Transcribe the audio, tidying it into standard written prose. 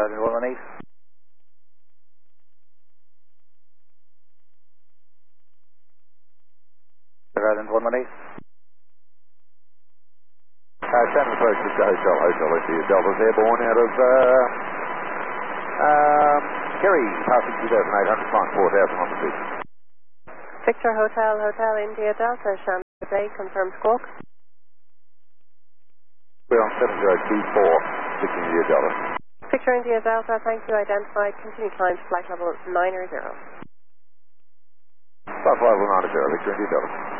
Roger, 118. Roger, 118. Shannon approach to Hotel India Delta's airborne out of Kerry, passing 2,800, climb 4,000 on the pitch. Victor Hotel India Delta, Shannon, good day, confirm squawk. We're on 7024, Victor India Delta. Victor India Delta, thank you, identified, continue climb to flight level 90. Flight level 90, Victor India Delta.